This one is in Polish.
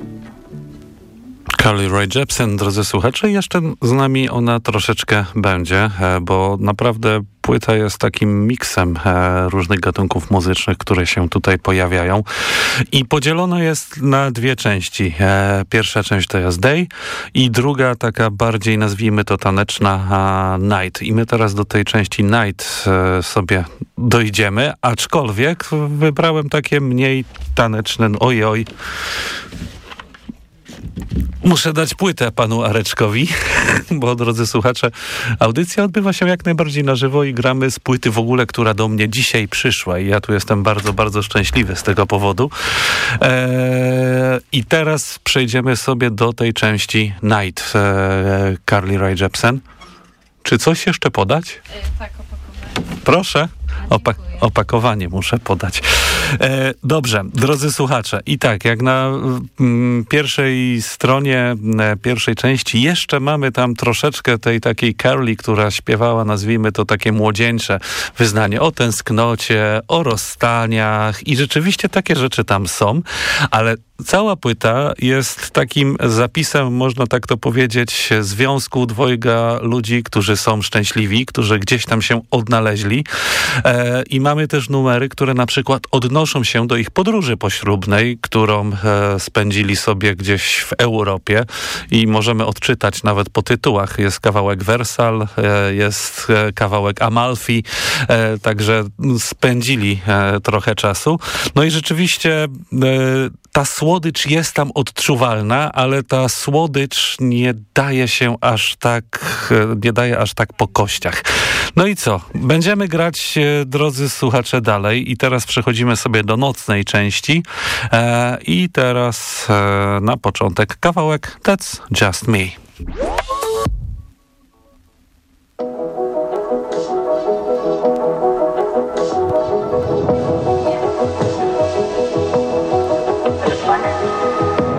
Carly Rae Jepsen, drodzy słuchacze, jeszcze z nami ona troszeczkę będzie, bo naprawdę płyta jest takim miksem różnych gatunków muzycznych, które się tutaj pojawiają i podzielona jest na dwie części. Pierwsza część to jest Day i druga taka bardziej, nazwijmy to taneczna, Night. I my teraz do tej części Night sobie dojdziemy, aczkolwiek wybrałem takie mniej taneczne, oj. Muszę dać płytę panu Areczkowi, bo drodzy słuchacze, audycja odbywa się jak najbardziej na żywo i gramy z płyty w ogóle, która do mnie dzisiaj przyszła i ja tu jestem bardzo, bardzo szczęśliwy z tego powodu. I teraz przejdziemy sobie do tej części Night Carly Rae Jepsen. Czy coś jeszcze podać? Tak, opakowanie. Proszę. Opakowanie muszę podać. Dobrze, drodzy słuchacze, i tak, jak na pierwszej stronie pierwszej części jeszcze mamy tam troszeczkę tej takiej Carly, która śpiewała, nazwijmy to takie młodzieńcze wyznanie o tęsknocie, o rozstaniach i rzeczywiście takie rzeczy tam są, ale cała płyta jest takim zapisem, można tak to powiedzieć, związku dwojga ludzi, którzy są szczęśliwi, którzy gdzieś tam się odnaleźli. I mamy też numery, które na przykład odnoszą się do ich podróży poślubnej, którą spędzili sobie gdzieś w Europie i możemy odczytać nawet po tytułach. Jest kawałek Wersal, jest kawałek Amalfi, także spędzili trochę czasu. No i rzeczywiście ta słodycz jest tam odczuwalna, ale ta słodycz nie daje aż tak po kościach. No i co? Będziemy grać, drodzy słuchacze, dalej i teraz przechodzimy sobie do nocnej części i teraz na początek kawałek That's Just Me.